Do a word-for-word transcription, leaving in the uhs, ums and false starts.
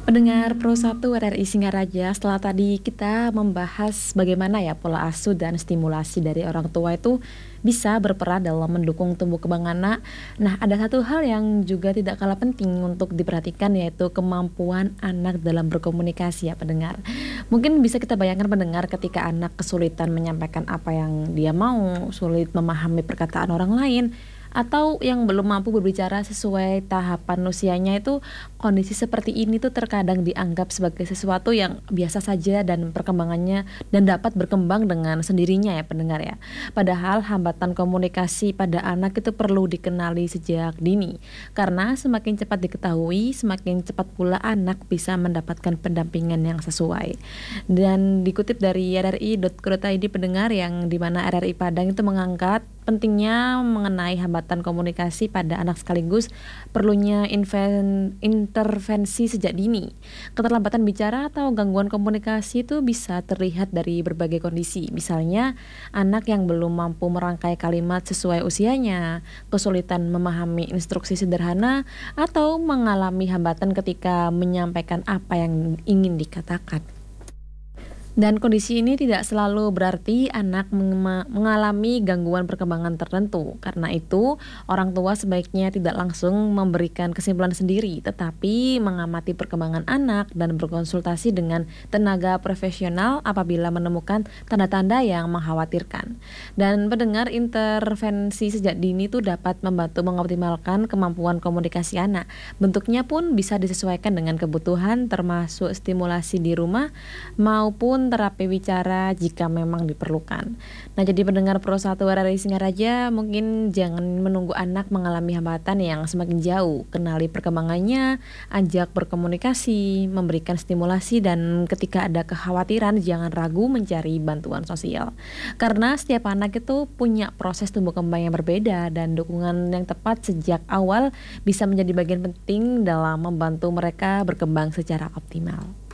Pendengar Pro satu R R I Singaraja, setelah tadi kita membahas bagaimana ya pola asuh dan stimulasi dari orang tua itu bisa berperan dalam mendukung tumbuh kembang anak. Nah, ada satu hal yang juga tidak kalah penting untuk diperhatikan, yaitu kemampuan anak dalam berkomunikasi ya pendengar. Mungkin bisa kita bayangkan pendengar, ketika anak kesulitan menyampaikan apa yang dia mau, sulit memahami perkataan orang lain, atau yang belum mampu berbicara sesuai tahapan usianya, itu kondisi seperti ini tuh terkadang dianggap sebagai sesuatu yang biasa saja dan perkembangannya dan dapat berkembang dengan sendirinya ya pendengar ya. Padahal hambatan komunikasi pada anak itu perlu dikenali sejak dini, karena semakin cepat diketahui, semakin cepat pula anak bisa mendapatkan pendampingan yang sesuai. Dan dikutip dari r r i dot co dot i d pendengar, yang dimana R R I Padang itu mengangkat pentingnya mengenai hambatan komunikasi pada anak, sekaligus perlunya inven, intervensi sejak dini. Keterlambatan bicara atau gangguan komunikasi itu bisa terlihat dari berbagai kondisi. Misalnya, anak yang belum mampu merangkai kalimat sesuai usianya, kesulitan memahami instruksi sederhana, atau mengalami hambatan ketika menyampaikan apa yang ingin dikatakan. Dan kondisi ini tidak selalu berarti anak mengalami gangguan perkembangan tertentu. Karena itu, orang tua sebaiknya tidak langsung memberikan kesimpulan sendiri, tetapi mengamati perkembangan anak dan berkonsultasi dengan tenaga profesional apabila menemukan tanda-tanda yang mengkhawatirkan. Dan pendengar, intervensi sejak dini itu dapat membantu mengoptimalkan kemampuan komunikasi anak. Bentuknya pun bisa disesuaikan dengan kebutuhan, termasuk stimulasi di rumah maupun terapi bicara jika memang diperlukan. Nah, jadi pendengar Pro satu R R I Singaraja, mungkin jangan menunggu anak mengalami hambatan yang semakin jauh. Kenali perkembangannya, ajak berkomunikasi, memberikan stimulasi, dan ketika ada kekhawatiran jangan ragu mencari bantuan sosial. Karena setiap anak itu punya proses tumbuh kembang yang berbeda, dan dukungan yang tepat sejak awal bisa menjadi bagian penting dalam membantu mereka berkembang secara optimal.